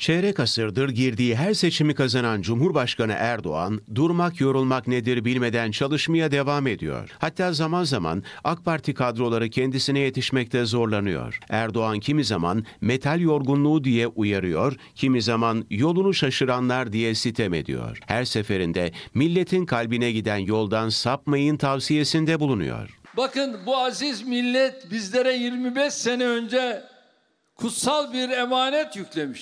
Çeyrek asırdır girdiği her seçimi kazanan Cumhurbaşkanı Erdoğan, durmak yorulmak nedir bilmeden çalışmaya devam ediyor. Hatta zaman zaman AK Parti kadroları kendisine yetişmekte zorlanıyor. Erdoğan kimi zaman metal yorgunluğu diye uyarıyor, kimi zaman yolunu şaşıranlar diye sitem ediyor. Her seferinde milletin kalbine giden yoldan sapmayın tavsiyesinde bulunuyor. Bakın, bu aziz millet bizlere 25 sene önce kutsal bir emanet yüklemiş.